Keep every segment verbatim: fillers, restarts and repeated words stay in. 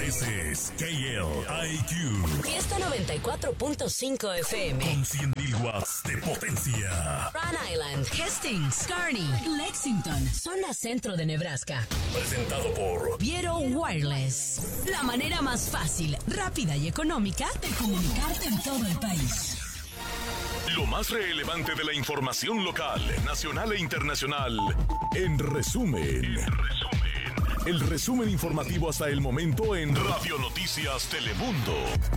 This is K L I Q. Fiesta noventa y cuatro punto cinco F M. Con cien mil watts de potencia. Rhode Island, Hastings, Kearney, Lexington, zona centro de Nebraska. Presentado por Viero Wireless. La manera más fácil, rápida y económica de comunicarte en todo el país. Lo más relevante de la información local, nacional e internacional. En resumen. En resumen. El resumen informativo hasta el momento en Radio Noticias Telemundo.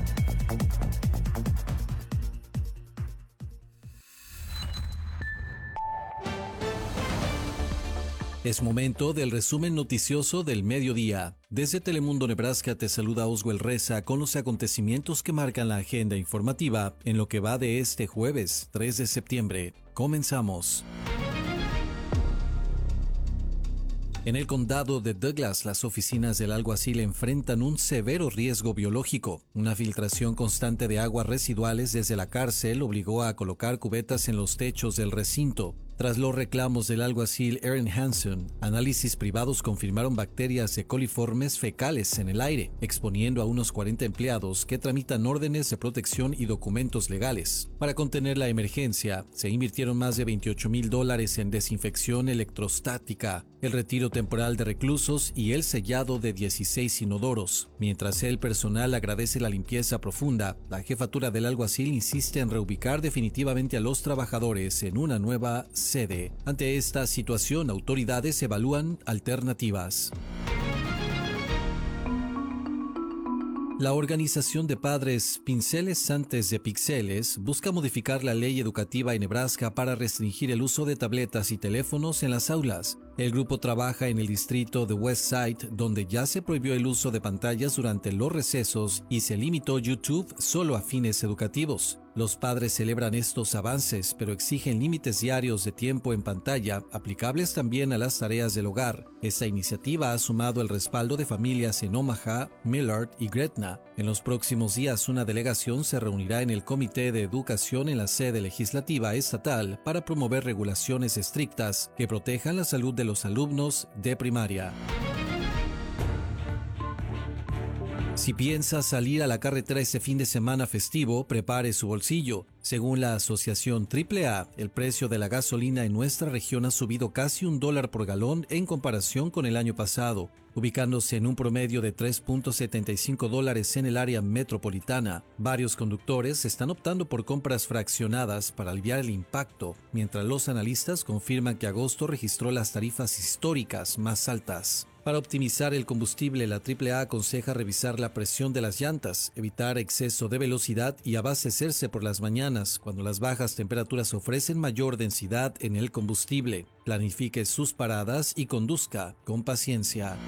Es momento del resumen noticioso del mediodía. Desde Telemundo Nebraska te saluda Oswald Reza con los acontecimientos que marcan la agenda informativa en lo que va de este jueves tres de septiembre. Comenzamos. En el condado de Douglas, las oficinas del alguacil enfrentan un severo riesgo biológico. Una filtración constante de aguas residuales desde la cárcel obligó a colocar cubetas en los techos del recinto. Tras los reclamos del alguacil Aaron Hansen, análisis privados confirmaron bacterias de coliformes fecales en el aire, exponiendo a unos cuarenta empleados que tramitan órdenes de protección y documentos legales. Para contener la emergencia, se invirtieron más de veintiocho mil dólares en desinfección electrostática, el retiro temporal de reclusos y el sellado de dieciséis inodoros. Mientras el personal agradece la limpieza profunda, la jefatura del alguacil insiste en reubicar definitivamente a los trabajadores en una nueva sede. Ante esta situación, autoridades evalúan alternativas. La organización de padres Pinceles Santes de Pixeles busca modificar la ley educativa en Nebraska para restringir el uso de tabletas y teléfonos en las aulas. El grupo trabaja en el distrito de West Side, donde ya se prohibió el uso de pantallas durante los recesos y se limitó YouTube solo a fines educativos. Los padres celebran estos avances, pero exigen límites diarios de tiempo en pantalla, aplicables también a las tareas del hogar. Esta iniciativa ha sumado el respaldo de familias en Omaha, Millard y Gretna. En los próximos días, una delegación se reunirá en el Comité de Educación en la sede legislativa estatal para promover regulaciones estrictas que protejan la salud de los alumnos de primaria. Si piensa salir a la carretera este fin de semana festivo, prepare su bolsillo. Según la asociación triple A, el precio de la gasolina en nuestra región ha subido casi un dólar por galón en comparación con el año pasado, ubicándose en un promedio de tres punto setenta y cinco dólares en el área metropolitana. Varios conductores están optando por compras fraccionadas para aliviar el impacto, mientras los analistas confirman que agosto registró las tarifas históricas más altas. Para optimizar el combustible, la triple A aconseja revisar la presión de las llantas, evitar exceso de velocidad y abastecerse por las mañanas cuando las bajas temperaturas ofrecen mayor densidad en el combustible. Planifique sus paradas y conduzca con paciencia.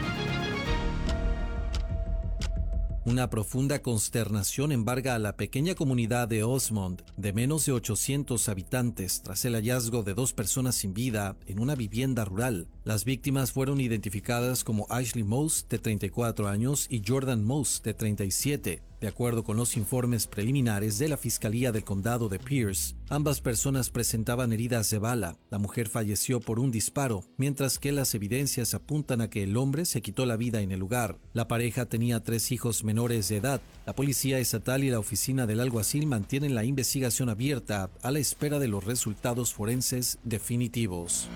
Una profunda consternación embarga a la pequeña comunidad de Osmond, de menos de ochocientos habitantes, tras el hallazgo de dos personas sin vida en una vivienda rural. Las víctimas fueron identificadas como Ashley Moss, de treinta y cuatro años, y Jordan Moss, de treinta y siete. De acuerdo con los informes preliminares de la Fiscalía del Condado de Pierce, ambas personas presentaban heridas de bala. La mujer falleció por un disparo, mientras que las evidencias apuntan a que el hombre se quitó la vida en el lugar. La pareja tenía tres hijos menores de edad. La Policía Estatal y la Oficina del Alguacil mantienen la investigación abierta a la espera de los resultados forenses definitivos.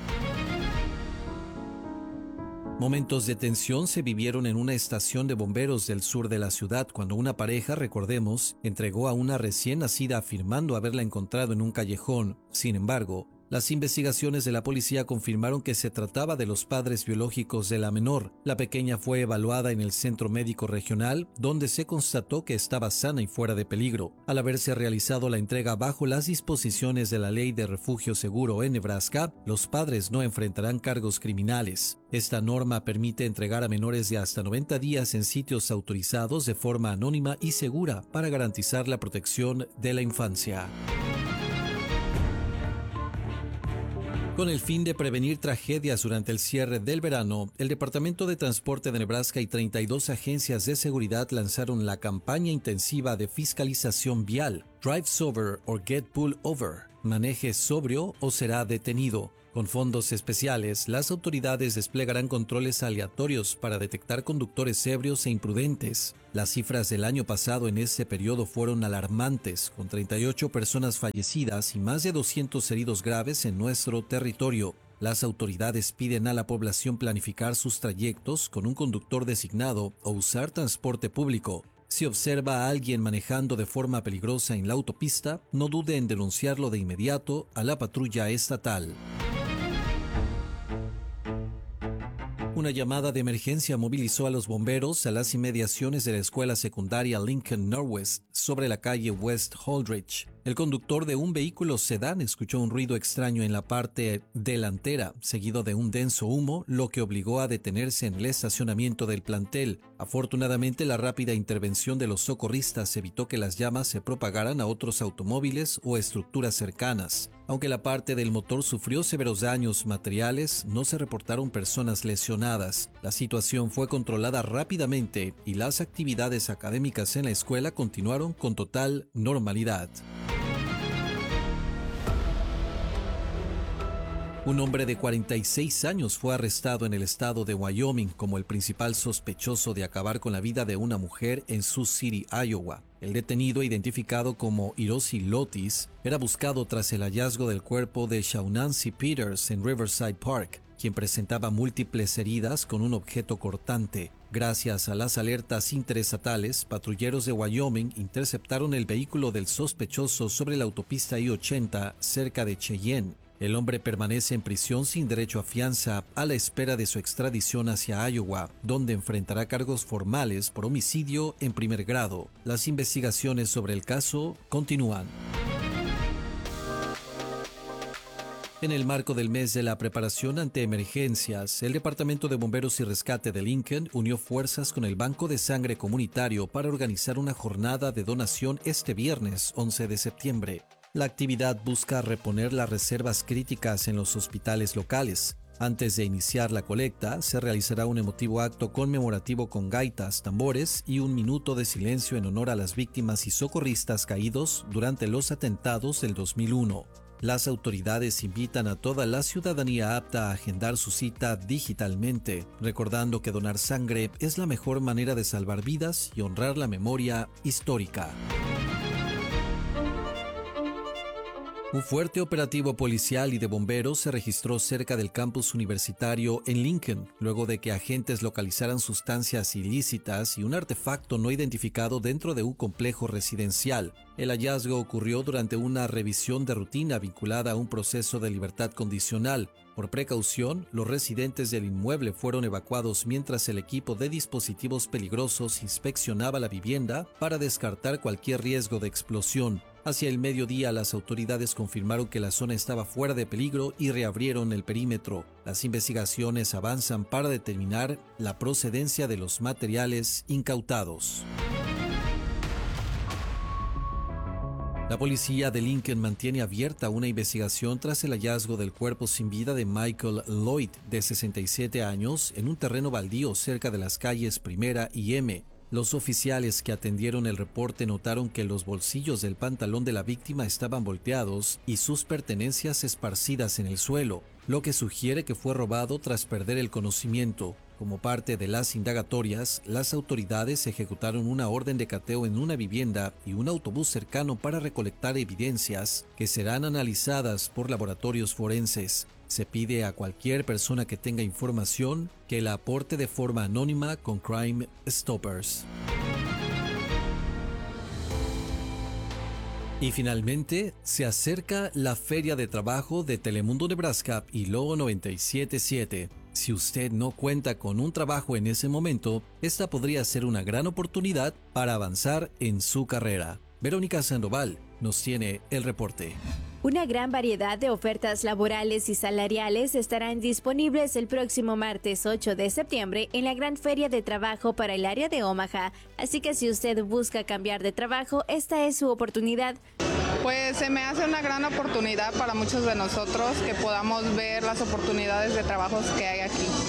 Momentos de tensión se vivieron en una estación de bomberos del sur de la ciudad cuando una pareja, recordemos, entregó a una recién nacida afirmando haberla encontrado en un callejón. Sin embargo, las investigaciones de la policía confirmaron que se trataba de los padres biológicos de la menor. La pequeña fue evaluada en el centro médico regional, donde se constató que estaba sana y fuera de peligro. Al haberse realizado la entrega bajo las disposiciones de la Ley de Refugio Seguro en Nebraska, los padres no enfrentarán cargos criminales. Esta norma permite entregar a menores de hasta noventa días en sitios autorizados de forma anónima y segura para garantizar la protección de la infancia. Con el fin de prevenir tragedias durante el cierre del verano, el Departamento de Transporte de Nebraska y treinta y dos agencias de seguridad lanzaron la campaña intensiva de fiscalización vial Drive Sober or Get Pulled Over. Maneje sobrio o será detenido. Con fondos especiales, las autoridades desplegarán controles aleatorios para detectar conductores ebrios e imprudentes. Las cifras del año pasado en ese periodo fueron alarmantes, con treinta y ocho personas fallecidas y más de doscientos heridos graves en nuestro territorio. Las autoridades piden a la población planificar sus trayectos con un conductor designado o usar transporte público. Si observa a alguien manejando de forma peligrosa en la autopista, no dude en denunciarlo de inmediato a la patrulla estatal. Una llamada de emergencia movilizó a los bomberos a las inmediaciones de la escuela secundaria Lincoln Northwest, sobre la calle West Holdridge. El conductor de un vehículo sedán escuchó un ruido extraño en la parte delantera, seguido de un denso humo, lo que obligó a detenerse en el estacionamiento del plantel. Afortunadamente, la rápida intervención de los socorristas evitó que las llamas se propagaran a otros automóviles o estructuras cercanas. Aunque la parte del motor sufrió severos daños materiales, no se reportaron personas lesionadas. La situación fue controlada rápidamente y las actividades académicas en la escuela continuaron con total normalidad. Un hombre de cuarenta y seis años fue arrestado en el estado de Wyoming como el principal sospechoso de acabar con la vida de una mujer en Sioux City, Iowa. El detenido, identificado como Hiroshi Lotis, era buscado tras el hallazgo del cuerpo de Shaughnessy Peters en Riverside Park, quien presentaba múltiples heridas con un objeto cortante. Gracias a las alertas interestatales, patrulleros de Wyoming interceptaron el vehículo del sospechoso sobre la autopista I ochenta cerca de Cheyenne. El hombre permanece en prisión sin derecho a fianza a la espera de su extradición hacia Iowa, donde enfrentará cargos formales por homicidio en primer grado. Las investigaciones sobre el caso continúan. En el marco del mes de la preparación ante emergencias, el Departamento de Bomberos y Rescate de Lincoln unió fuerzas con el Banco de Sangre Comunitario para organizar una jornada de donación este viernes once de septiembre. La actividad busca reponer las reservas críticas en los hospitales locales. Antes de iniciar la colecta, se realizará un emotivo acto conmemorativo con gaitas, tambores y un minuto de silencio en honor a las víctimas y socorristas caídos durante los atentados del dos mil uno. Las autoridades invitan a toda la ciudadanía apta a agendar su cita digitalmente, recordando que donar sangre es la mejor manera de salvar vidas y honrar la memoria histórica. Un fuerte operativo policial y de bomberos se registró cerca del campus universitario en Lincoln, luego de que agentes localizaran sustancias ilícitas y un artefacto no identificado dentro de un complejo residencial. El hallazgo ocurrió durante una revisión de rutina vinculada a un proceso de libertad condicional. Por precaución, los residentes del inmueble fueron evacuados mientras el equipo de dispositivos peligrosos inspeccionaba la vivienda para descartar cualquier riesgo de explosión. Hacia el mediodía, las autoridades confirmaron que la zona estaba fuera de peligro y reabrieron el perímetro. Las investigaciones avanzan para determinar la procedencia de los materiales incautados. La policía de Lincoln mantiene abierta una investigación tras el hallazgo del cuerpo sin vida de Michael Lloyd, de sesenta y siete años, en un terreno baldío cerca de las calles Primera y M. Los oficiales que atendieron el reporte notaron que los bolsillos del pantalón de la víctima estaban volteados y sus pertenencias esparcidas en el suelo, lo que sugiere que fue robado tras perder el conocimiento. Como parte de las indagatorias, las autoridades ejecutaron una orden de cateo en una vivienda y un autobús cercano para recolectar evidencias que serán analizadas por laboratorios forenses. Se pide a cualquier persona que tenga información que la aporte de forma anónima con Crime Stoppers. Y finalmente, se acerca la Feria de Trabajo de Telemundo Nebraska y Logo noventa y siete punto siete. Si usted no cuenta con un trabajo en ese momento, esta podría ser una gran oportunidad para avanzar en su carrera. Verónica Sandoval nos tiene el reporte. Una gran variedad de ofertas laborales y salariales estarán disponibles el próximo martes ocho de septiembre en la Gran Feria de Trabajo para el área de Omaha. Así que si usted busca cambiar de trabajo, esta es su oportunidad. Pues se me hace una gran oportunidad para muchos de nosotros que podamos ver las oportunidades de trabajos que hay aquí.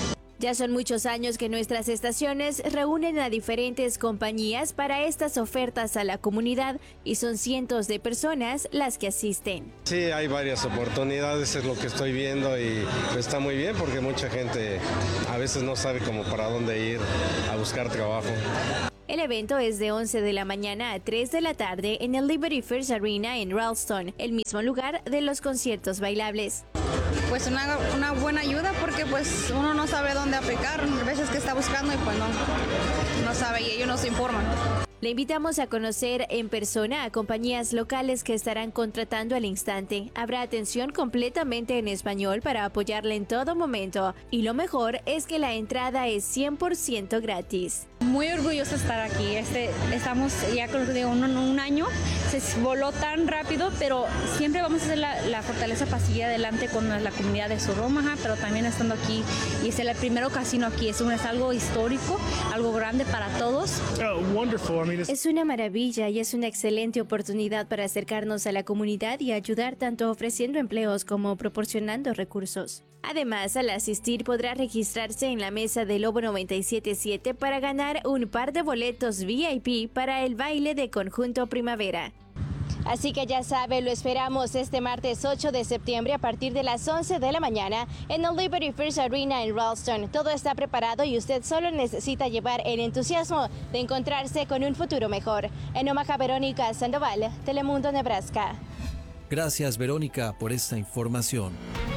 Ya son muchos años que nuestras estaciones reúnen a diferentes compañías para estas ofertas a la comunidad y son cientos de personas las que asisten. Sí, hay varias oportunidades, es lo que estoy viendo y está muy bien porque mucha gente a veces no sabe cómo para dónde ir a buscar trabajo. El evento es de once de la mañana a tres de la tarde en el Liberty First Arena en Ralston, el mismo lugar de los conciertos bailables. Pues una, una buena ayuda porque pues uno no sabe dónde aplicar, a veces que está buscando y pues no, no sabe y ellos nos informan. Le invitamos a conocer en persona a compañías locales que estarán contratando al instante. Habrá atención completamente en español para apoyarle en todo momento. Y lo mejor es que la entrada es cien por ciento gratis. Muy orgullosa de estar aquí. Este, estamos ya con de un, un año. Se voló tan rápido, pero siempre vamos a hacer la, la fortaleza para seguir adelante con la comunidad de South Omaha, pero también estando aquí. Y es el primer casino aquí. Es, un, es algo histórico, algo grande para todos. Oh, wonderful. I mean, Es una maravilla y es una excelente oportunidad para acercarnos a la comunidad y ayudar tanto ofreciendo empleos como proporcionando recursos. Además, al asistir podrá registrarse en la mesa de Lobo noventa y siete punto siete para ganar un par de boletos V I P para el baile de Conjunto Primavera. Así que ya sabe, lo esperamos este martes ocho de septiembre a partir de las once de la mañana en el Liberty First Arena en Ralston. Todo está preparado y usted solo necesita llevar el entusiasmo de encontrarse con un futuro mejor. En Omaha, Verónica Sandoval, Telemundo, Nebraska. Gracias, Verónica, por esta información.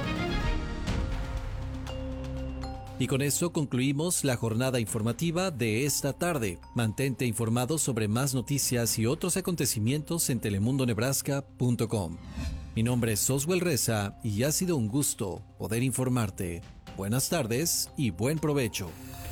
Y con esto concluimos la jornada informativa de esta tarde. Mantente informado sobre más noticias y otros acontecimientos en telemundo nebraska punto com. Mi nombre es Oswell Reza y ha sido un gusto poder informarte. Buenas tardes y buen provecho.